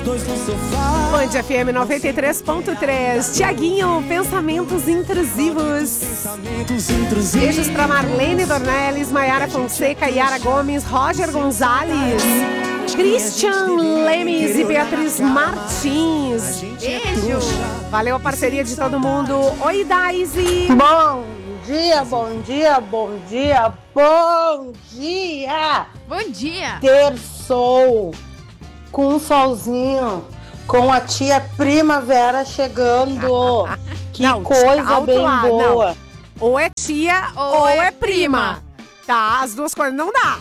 Band FM 93.3. Tiaguinho, pensamentos intrusivos. Beijos pra Marlene Dornelles, Maiara Fonseca, Yara Gomes, Roger Gonzalez, Christian Lemes e Beatriz Martins. Beijo. Valeu a parceria de todo mundo. Oi, Daisy. Bom dia, bom dia, bom dia, bom dia. Bom dia. Terçou, com um solzinho, com a tia primavera chegando. Que Não, coisa bem boa. Não. Ou é tia ou é prima. Tá, as duas coisas não dá.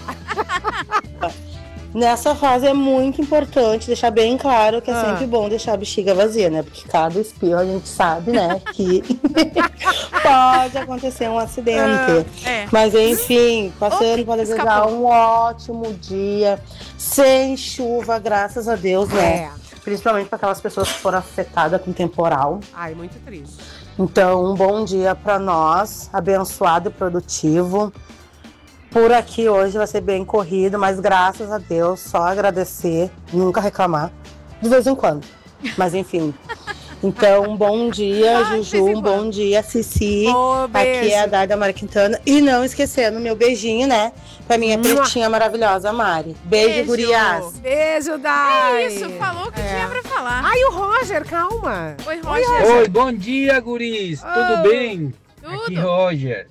Nessa fase é muito importante deixar bem claro que é sempre bom deixar a bexiga vazia, né? Porque cada espirro a gente sabe, né? Que pode acontecer um acidente. Mas enfim, passando para desejar um ótimo dia, sem chuva, graças a Deus, né? Principalmente para aquelas pessoas que foram afetadas com temporal. Ai, muito triste. Então, um bom dia para nós, abençoado e produtivo. Por aqui hoje vai ser bem corrido, mas graças a Deus, só agradecer, nunca reclamar, de vez em quando. Mas enfim. Então, um bom dia, Juju, um bom dia, Cici. Aqui é a Daida Mari Quintana. E não esquecendo meu beijinho, né? Pra minha pretinha maravilhosa, Mari. Beijo, gurias. Beijo, Dai. É isso, falou o que tinha pra falar. Ai, o Roger, calma. Oi, Roger. Oi, bom dia, guris. Tudo bem? Tudo. Aqui, Roger.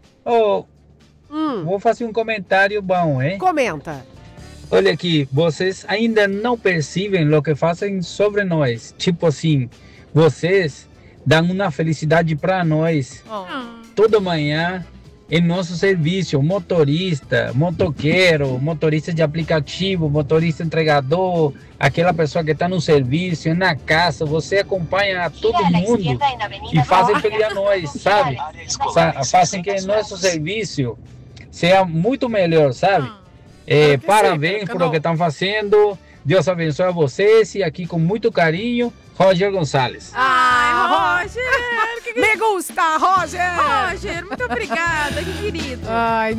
Vou fazer um comentário bom, hein? Comenta. Olha aqui, vocês ainda não percebem o que fazem sobre nós. Tipo assim, vocês dão uma felicidade para nós. Toda manhã, em nosso serviço, motorista, motoqueiro, motorista de aplicativo, motorista entregador, aquela pessoa que está no serviço, na casa, você acompanha todo mundo e fazem feliz a nós, sabe? Fazem que nosso serviço seja muito melhor, sabe? Parabéns por o que estão fazendo. Deus abençoe a vocês. E aqui com muito carinho, Roger Gonzalez. Ai, Roger! Me gusta, Roger! Roger, muito obrigada, que querido. Ai,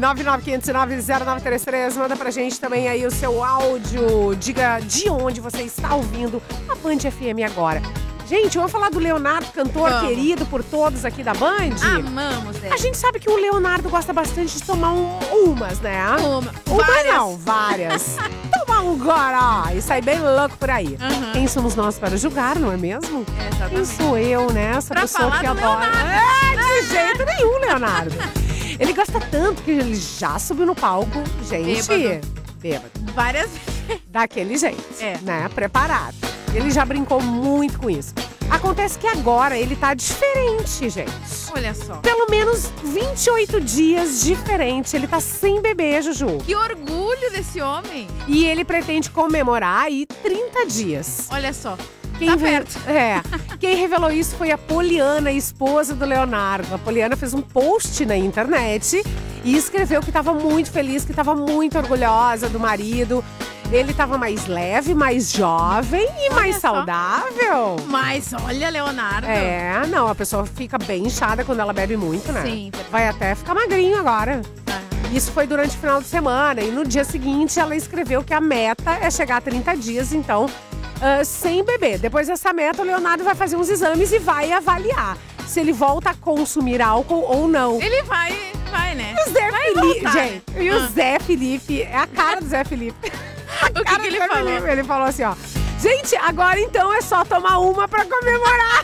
995090933. Manda pra gente também aí o seu áudio. Diga de onde você está ouvindo a Band FM agora. Gente, vamos falar do Leonardo, cantor querido por todos aqui da Band? Amamos ele. A gente sabe que o Leonardo gosta bastante de tomar umas, né? Várias. Não, várias. Tomar um goró e sair bem louco por aí. Quem somos nós para julgar, não é mesmo? Exatamente. Quem sou eu, né? Essa pra pessoa falar que do adora. Leonardo. De jeito nenhum, Leonardo. Ele gosta tanto que ele já subiu no palco, gente. Bêbado. Várias Daquele jeito, né? Preparado. Ele já brincou muito com isso. Acontece que agora ele tá diferente, gente. Olha só. Pelo menos 28 dias diferente. Ele tá sem bebê, Juju. Que orgulho desse homem. E ele pretende comemorar aí 30 dias. Olha só. Quem perto. Quem revelou isso foi a Poliana, esposa do Leonardo. A Poliana fez um post na internet e escreveu que estava muito feliz, que estava muito orgulhosa do marido. Ele estava mais leve, mais jovem e mais saudável. Mas olha, Leonardo. Não, a pessoa fica bem inchada quando ela bebe muito, né? Sim. Vai até ficar magrinho agora. Isso foi durante o final de semana. E no dia seguinte ela escreveu que a meta é chegar a 30 dias, então, sem beber. Depois dessa meta, o Leonardo vai fazer uns exames e vai avaliar se ele volta a consumir álcool ou não. Ele vai, né? E o Zé Felipe, voltar, gente. E o Zé Felipe, é a cara do Zé Felipe. O que ele falou? Felipe, ele falou assim, ó. Gente, agora então é só tomar uma pra comemorar.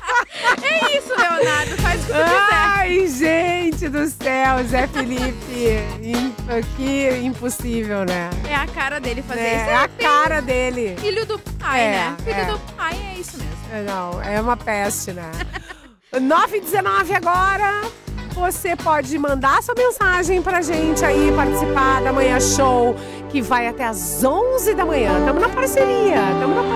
É isso, Leonardo. Faz o que tu quiser. Ai, gente do céu, Zé Felipe. Que impossível, né? É a cara dele fazer isso. É a cara dele. Filho do pai, né? Filho do pai é isso mesmo. Não, é uma peste, né? 9h19 agora. Você pode mandar sua mensagem pra gente aí, participar da Manhã Show, que vai até às 11 da manhã. Tamo na parceria,